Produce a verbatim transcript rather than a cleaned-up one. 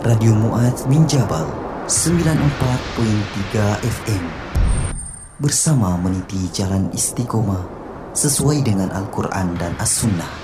Radio Mu'adz min Jabal sembilan puluh empat perpuluhan tiga F M bersama meniti jalan istiqomah sesuai dengan Al-Quran dan As-Sunnah.